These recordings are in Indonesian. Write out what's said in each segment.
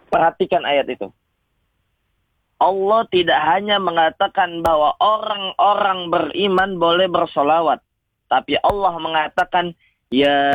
Perhatikan ayat itu. Allah tidak hanya mengatakan bahwa orang-orang beriman boleh bersolawat. Tapi Allah mengatakan, Ya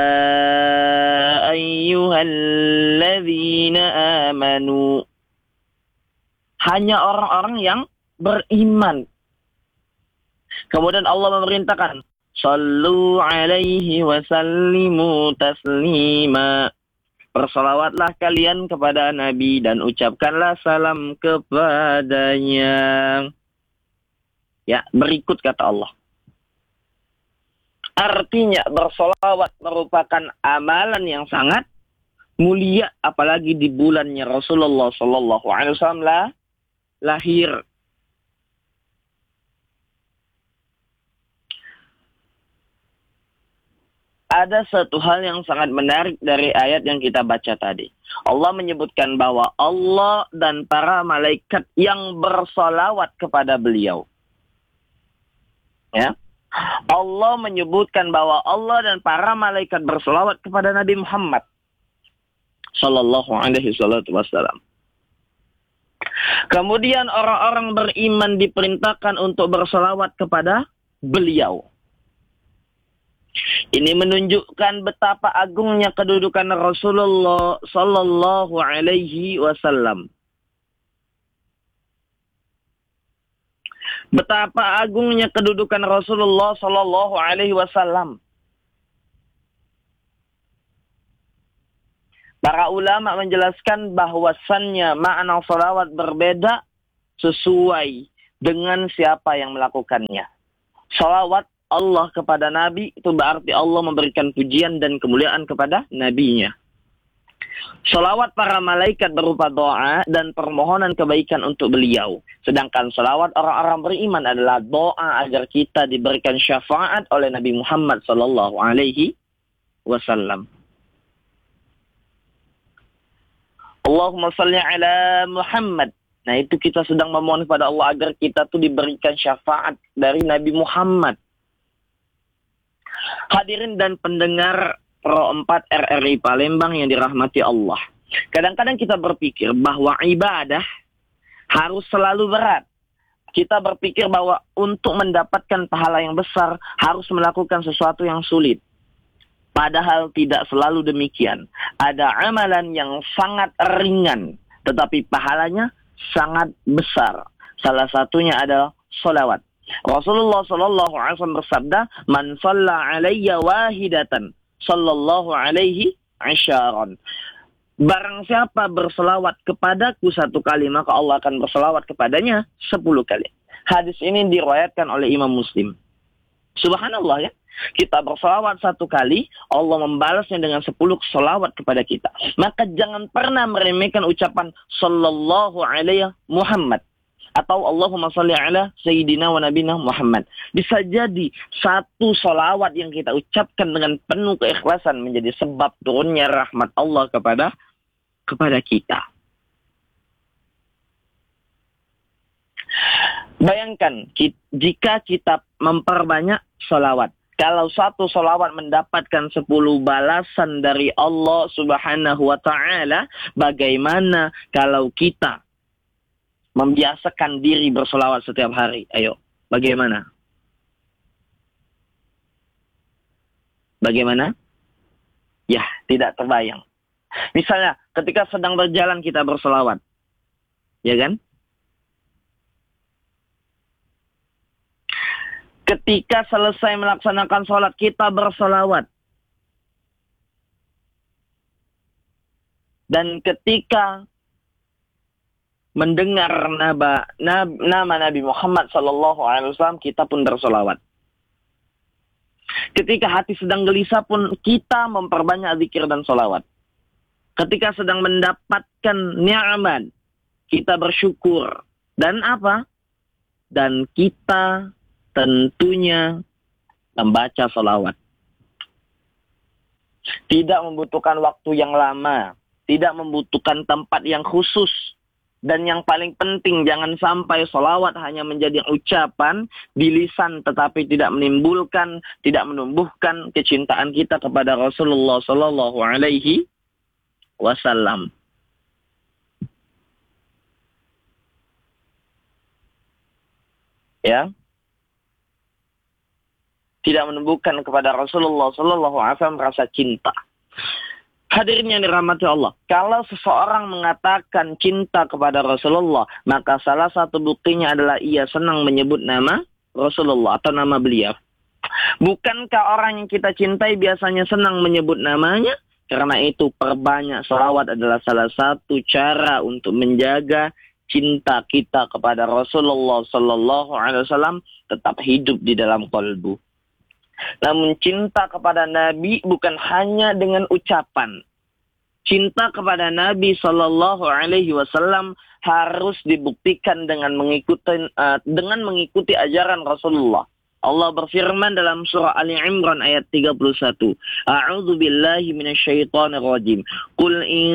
ayyuhalladzina amanu. Hanya orang-orang yang beriman. Kemudian Allah memerintahkan, Sallu alaihi wa sallimu taslima. Bersolawatlah kalian kepada Nabi dan ucapkanlah salam kepadanya. Ya, berikut kata Allah. Artinya bersolawat merupakan amalan yang sangat mulia, apalagi di bulannya Rasulullah Sallallahu Alaihi Wasallam lahir. Ada satu hal yang sangat menarik dari ayat yang kita baca tadi. Allah menyebutkan bahwa Allah dan para malaikat yang bersolawat kepada beliau. Ya. Allah menyebutkan bahwa Allah dan para malaikat bersolawat kepada Nabi Muhammad Sallallahu Alaihi Wasallam. Kemudian orang-orang beriman diperintahkan untuk bersolawat kepada beliau. Ini menunjukkan betapa agungnya kedudukan Rasulullah Sallallahu Alaihi Wasallam. Betapa agungnya kedudukan Rasulullah Sallallahu Alaihi Wasallam. Para ulama menjelaskan bahwasannya makna salawat berbeda sesuai dengan siapa yang melakukannya. Salawat Allah kepada Nabi itu berarti Allah memberikan pujian dan kemuliaan kepada Nabi-Nya. Salawat para malaikat berupa doa dan permohonan kebaikan untuk beliau. Sedangkan salawat orang-orang beriman adalah doa agar kita diberikan syafaat oleh Nabi Muhammad Sallallahu Alaihi Wasallam. Allahumma salli ala Muhammad. Nah, itu kita sedang memohon kepada Allah agar kita tuh diberikan syafaat dari Nabi Muhammad. Hadirin dan pendengar Pro 4 RRI Palembang yang dirahmati Allah. Kadang-kadang kita berpikir bahwa ibadah harus selalu berat. Kita berpikir bahwa untuk mendapatkan pahala yang besar harus melakukan sesuatu yang sulit. Padahal tidak selalu demikian. Ada amalan yang sangat ringan, tetapi pahalanya sangat besar. Salah satunya adalah sholawat. Rasulullah Sallallahu Alaihi Wasallam bersabda, "Man shalla alayya wahidatan, sallallahu alaihi asyaran." Barang siapa berselawat kepadaku satu kali, maka Allah akan berselawat kepadanya 10 kali. Hadis ini diriwayatkan oleh Imam Muslim. Subhanallah ya. Kita berselawat satu kali, Allah membalasnya dengan 10 selawat kepada kita. Maka jangan pernah meremehkan ucapan sallallahu alaihi Muhammad atau Allahumma salli ala Sayyidina wa Nabina Muhammad. Bisa jadi satu salawat yang kita ucapkan dengan penuh keikhlasan menjadi sebab turunnya rahmat Allah kepada kita. Bayangkan jika kita memperbanyak salawat. Kalau satu salawat mendapatkan 10 balasan dari Allah Subhanahu wa ta'ala, bagaimana kalau kita membiasakan diri bersolawat setiap hari? Ayo, bagaimana? Bagaimana? Ya, tidak terbayang. Misalnya, ketika sedang berjalan kita bersolawat. Ya kan? Ketika selesai melaksanakan sholat, kita bersolawat. Dan ketika mendengar nama Nabi Muhammad SAW, kita pun bersolawat. Ketika hati sedang gelisah pun, kita memperbanyak zikir dan solawat. Ketika sedang mendapatkan ni'mat, kita bersyukur. Dan apa? Dan kita tentunya membaca salawat. Tidak membutuhkan waktu yang lama. Tidak membutuhkan tempat yang khusus. Dan yang paling penting, jangan sampai salawat hanya menjadi ucapan di lisan, tetapi tidak menimbulkan, tidak menumbuhkan kecintaan kita kepada Rasulullah Sallallahu Alaihi Wasallam. ya, tidak menumbuhkan kepada Rasulullah Sallallahu Alaihi Wasallam rasa cinta. Hadirin yang dirahmati Allah, kalau seseorang mengatakan cinta kepada Rasulullah, maka salah satu buktinya adalah ia senang menyebut nama Rasulullah atau nama beliau. Bukankah orang yang kita cintai biasanya senang menyebut namanya? Karena itu perbanyak salawat adalah salah satu cara untuk menjaga cinta kita kepada Rasulullah Sallallahu Alaihi Wasallam tetap hidup di dalam kalbu. Namun cinta kepada Nabi bukan hanya dengan ucapan. Cinta kepada Nabi Sallallahu Alaihi Wasallam harus dibuktikan dengan mengikuti ajaran Rasulullah. Allah berfirman dalam surah Ali Imran ayat 31. A'udzu billahi minasyaitonir rajim. Qul in